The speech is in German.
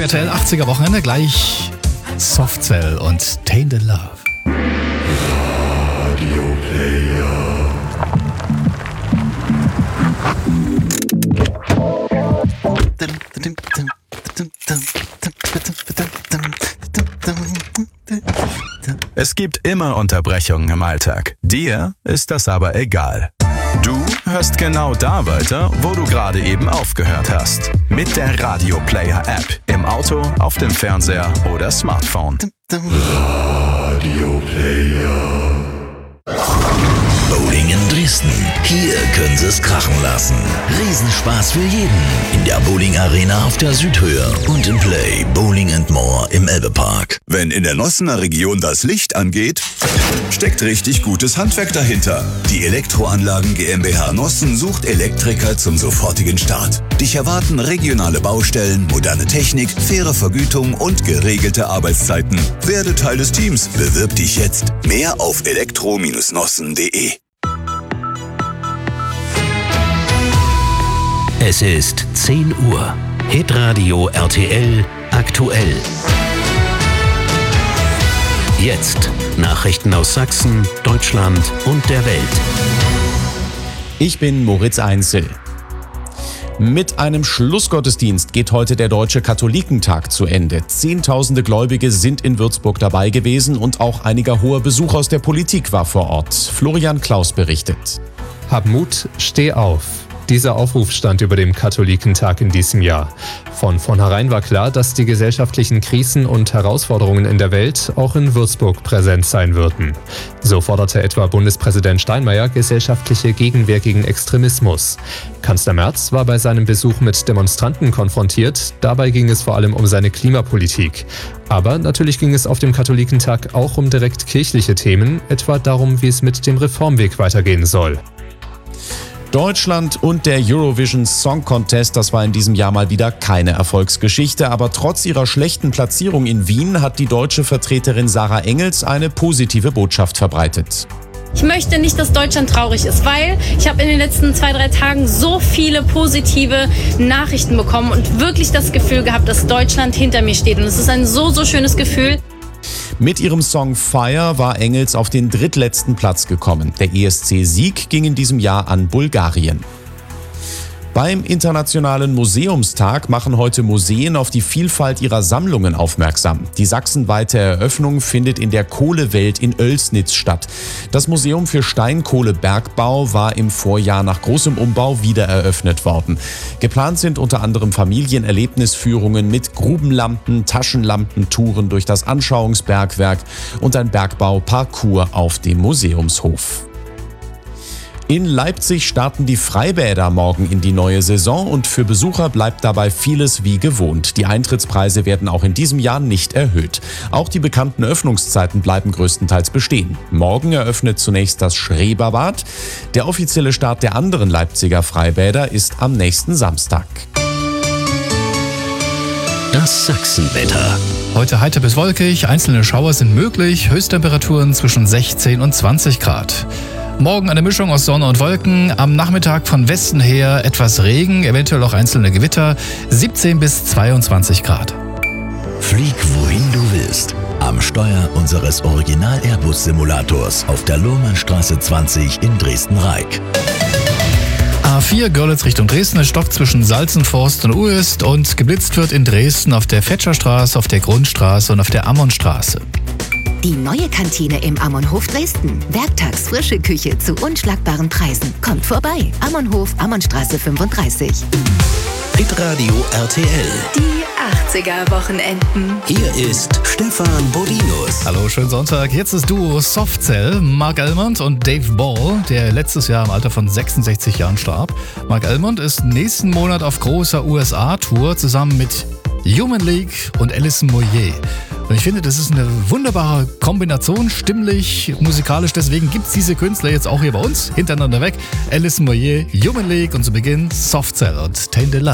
RTL 80er Wochenende. Gleich Softcell und Tainted Love. Radio Player. Es gibt immer Unterbrechungen im Alltag. Dir ist das aber egal. Du hörst genau da weiter, wo du gerade eben aufgehört hast. Mit der Radio Player App. Im Auto, auf dem Fernseher oder Smartphone. Radio Player. Bowling in Dresden. Hier können Sie es krachen lassen. Riesenspaß für jeden. In der Bowling Arena auf der Südhöhe und im Play Bowling & More im Elbepark. Wenn in der Nossener Region das Licht angeht, steckt richtig gutes Handwerk dahinter. Die Elektroanlagen GmbH Nossen sucht Elektriker zum sofortigen Start. Dich erwarten regionale Baustellen, moderne Technik, faire Vergütung und geregelte Arbeitszeiten. Werde Teil des Teams. Bewirb dich jetzt. Mehr auf elektro-nossen.de. Es ist 10 Uhr. Hitradio RTL aktuell. Jetzt Nachrichten aus Sachsen, Deutschland und der Welt. Ich bin Moritz Einzel. Mit einem Schlussgottesdienst geht heute der Deutsche Katholikentag zu Ende. Zehntausende Gläubige sind in Würzburg dabei gewesen und auch einiger hoher Besuch aus der Politik war vor Ort. Florian Klaus berichtet. Hab Mut, steh auf. Dieser Aufruf stand über dem Katholikentag in diesem Jahr. Von vornherein war klar, dass die gesellschaftlichen Krisen und Herausforderungen in der Welt auch in Würzburg präsent sein würden. So forderte etwa Bundespräsident Steinmeier gesellschaftliche Gegenwehr gegen Extremismus. Kanzler Merz war bei seinem Besuch mit Demonstranten konfrontiert. Dabei ging es vor allem um seine Klimapolitik. Aber natürlich ging es auf dem Katholikentag auch um direkt kirchliche Themen, etwa darum, wie es mit dem Reformweg weitergehen soll. Deutschland und der Eurovision Song Contest, das war in diesem Jahr mal wieder keine Erfolgsgeschichte, aber trotz ihrer schlechten Platzierung in Wien hat die deutsche Vertreterin Sarah Engels eine positive Botschaft verbreitet. Ich möchte nicht, dass Deutschland traurig ist, weil ich habe in den letzten 2-3 Tagen so viele positive Nachrichten bekommen und wirklich das Gefühl gehabt, dass Deutschland hinter mir steht. Und es ist ein so schönes Gefühl. Mit ihrem Song Fire war Engels auf den drittletzten Platz gekommen. Der ESC-Sieg ging in diesem Jahr an Bulgarien. Beim Internationalen Museumstag machen heute Museen auf die Vielfalt ihrer Sammlungen aufmerksam. Die sachsenweite Eröffnung findet in der Kohlewelt in Oelsnitz statt. Das Museum für Steinkohlebergbau war im Vorjahr nach großem Umbau wieder eröffnet worden. Geplant sind unter anderem Familienerlebnisführungen mit Grubenlampen, Taschenlampentouren durch das Anschauungsbergwerk und ein Bergbauparcours auf dem Museumshof. In Leipzig starten die Freibäder morgen in die neue Saison und für Besucher bleibt dabei vieles wie gewohnt. Die Eintrittspreise werden auch in diesem Jahr nicht erhöht. Auch die bekannten Öffnungszeiten bleiben größtenteils bestehen. Morgen eröffnet zunächst das Schreberbad. Der offizielle Start der anderen Leipziger Freibäder ist am nächsten Samstag. Das Sachsenwetter. Heute heiter bis wolkig, einzelne Schauer sind möglich, Höchsttemperaturen zwischen 16 und 20 Grad. Morgen eine Mischung aus Sonne und Wolken, am Nachmittag von Westen her etwas Regen, eventuell auch einzelne Gewitter, 17 bis 22 Grad. Flieg wohin du willst. Am Steuer unseres Original-Airbus-Simulators auf der Lohrmannstraße 20 in Dresden-Reik. A4 Görlitz Richtung Dresden, es stockt zwischen Salzenforst und Uest und geblitzt wird in Dresden auf der Fetscherstraße, auf der Grundstraße und auf der Ammonstraße. Die neue Kantine im Ammonhof Dresden. Werktags frische Küche zu unschlagbaren Preisen. Kommt vorbei. Ammonhof, Ammonstraße 35. Hitradio RTL. Die 80er Wochenenden. Hier ist Stefan Bodinus. Hallo, schönen Sonntag. Jetzt das Duo Softcell, Mark Almond und Dave Ball, der letztes Jahr im Alter von 66 Jahren starb. Mark Almond ist nächsten Monat auf großer USA-Tour zusammen mit Human League und Alison Moyet. Und ich finde, das ist eine wunderbare Kombination, stimmlich, musikalisch. Deswegen gibt es diese Künstler jetzt auch hier bei uns, hintereinander weg. Alison Moyet, Human League und zu Beginn Softcell und Tainted Love.